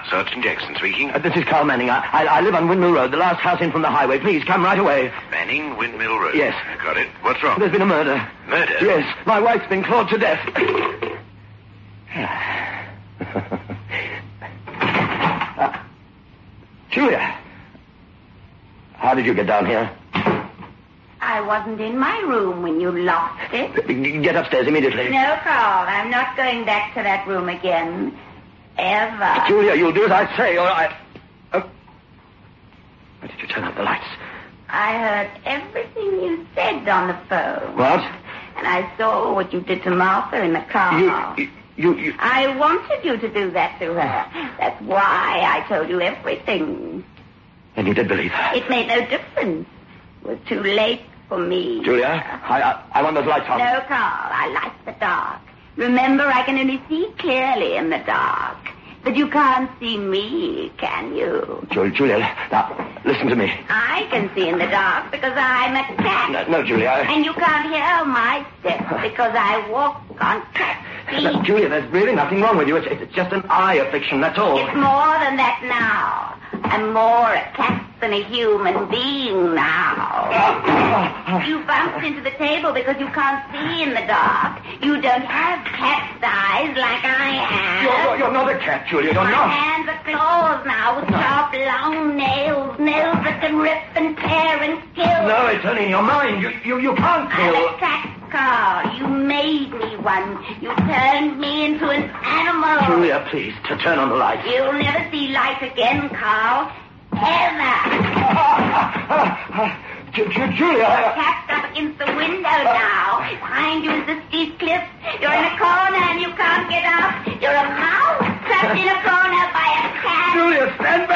Sergeant Jackson speaking. This is Carl Manning. I live on Windmill Road, the last house in from the highway. Please, come right away. Manning, Windmill Road. Yes. Got it. What's wrong? There's been a murder. Murder? Yes. My wife's been clawed to death. Julia. How did you get down here? I wasn't in my room when you locked it. Get upstairs immediately. No, Carl. I'm not going back to that room again. Ever. Julia, you'll do as I say, or I... Oh. Why did you turn out the lights? I heard everything you said on the phone. What? And I saw what you did to Martha in the car. You... I wanted you to do that to her. That's why I told you everything. And you did believe her? It made no difference. It was too late for me. Julia, I want those lights on. No, Carl. I like the dark. Remember, I can only see clearly in the dark. But you can't see me, can you? Julia, now, listen to me. I can see in the dark because I'm a cat. No, Julia. And you can't hear my steps because I walk on cat feet. No, Julia, there's really nothing wrong with you. It's just an eye affliction, that's all. It's more than that now. I'm more a cat than a human being now. You bumped into the table because you can't see in the dark. You don't have cat's eyes like I have. You're not a cat, Julia. You're My not. hands are claws now with sharp, long nails that can rip and tear and kill. No, it's only in your mind. You can't kill. I'm a cat, Carl. You made me one. You turned me into an animal. Julia, please, to turn on the lights. You'll never see light again, Carl. Ever. Julia. Cat's up against the window now. Behind you is the steep cliff. You're in a corner and you can't get up. You're a mouse trapped in a corner by a cat. Julia, stand back.